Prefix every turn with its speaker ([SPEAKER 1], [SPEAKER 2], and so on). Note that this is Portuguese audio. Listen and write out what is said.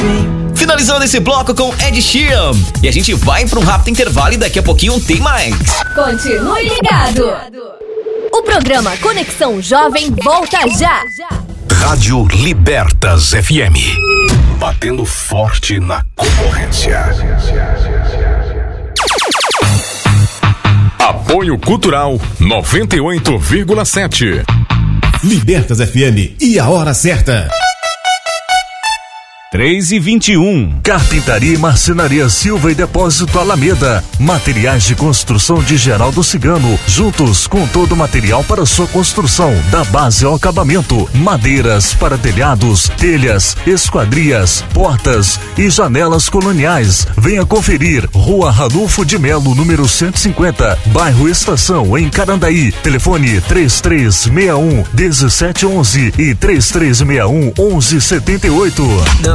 [SPEAKER 1] Finalizando esse bloco com Ed Sheeran. E a gente vai para um rápido intervalo e daqui a pouquinho tem mais.
[SPEAKER 2] Continue ligado. O programa Conexão Jovem volta já.
[SPEAKER 3] Rádio Libertas FM. Batendo forte na concorrência.
[SPEAKER 4] Apoio Cultural 98,7.
[SPEAKER 5] Libertas FM e a hora certa.
[SPEAKER 6] 3h21.
[SPEAKER 7] Carpintaria e Marcenaria Silva e Depósito Alameda. Materiais de construção de Geraldo Cigano. Juntos com todo o material para sua construção, da base ao acabamento. Madeiras para telhados, telhas, esquadrias, portas e janelas coloniais. Venha conferir. Rua Ranulfo de Melo, número 150, bairro Estação, em Carandaí. Telefone 3361-1711 e 3361-1178.